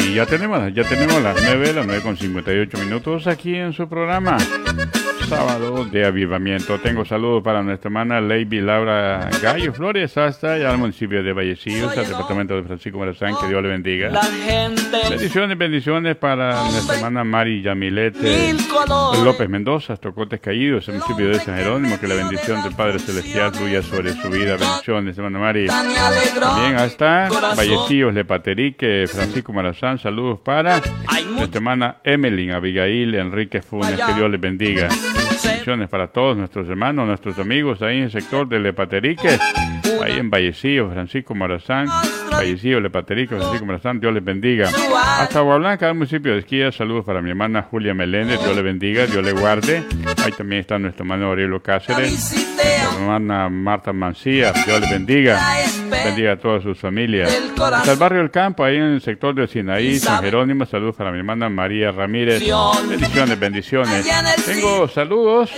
Y ya tenemos las 9:58 minutos aquí en su programa Sábado de Avivamiento. Tengo saludos para nuestra hermana Lady Laura Gallo Flores hasta allá al municipio de Vallecillos, al departamento de Francisco Morazán. Que Dios le bendiga. Bendiciones para nuestra hermana Mari Yamilete López Mendoza, Tocotes Caídos, el municipio de San Jerónimo. Que la bendición del Padre Celestial fluya sobre su vida. Bendiciones, hermana Mari. También hasta Vallecillos, Lepaterique, Francisco Morazán. Saludos para nuestra hermana Emeline Abigail Enrique Funes. Que Dios les bendiga. Bendiciones para todos nuestros hermanos, nuestros amigos ahí en el sector de Lepaterique, ahí en Vallecillos, Francisco Morazán, Vallecillos, Lepaterique, Francisco Morazán. Dios les bendiga. Hasta Aguablanca, al municipio de Esquilla. Saludos para mi hermana Julia Meléndez. Dios le bendiga, Dios le guarde. Ahí también está nuestro hermano Aurelio Cáceres, mi hermana Marta Mancía. Dios le bendiga. Bendiga a todas sus familias. Hasta el barrio del Campo, ahí en el sector de Sinaí, San Jerónimo. Saludos para mi hermana María Ramírez. Bendiciones. Tengo saludos.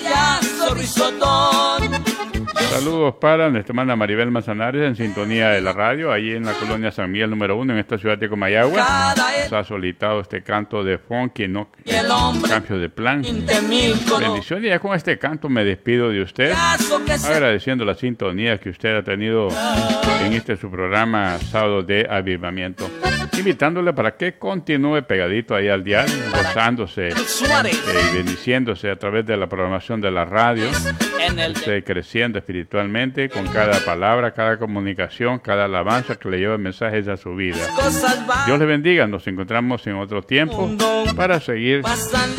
Saludos para nuestra hermana Maribel Manzanares en sintonía de la radio, ahí en la colonia San Miguel número 1, en esta ciudad de Comayagua. Nos ha solicitado este canto de funky, no cambio de plan. Bendiciones. Y ya con este canto me despido de usted, agradeciendo la sintonía que usted ha tenido en este su programa Sábado de Avivamiento. Invitándole para que continúe pegadito ahí al dial, gozándose y bendiciéndose a través de la programación de la radio, creciendo espiritualmente con cada palabra, cada comunicación, cada alabanza que le lleva mensajes a su vida. Dios le bendiga. Nos encontramos en otro tiempo para seguir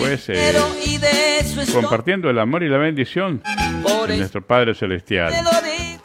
compartiendo el amor y la bendición de nuestro Padre Celestial.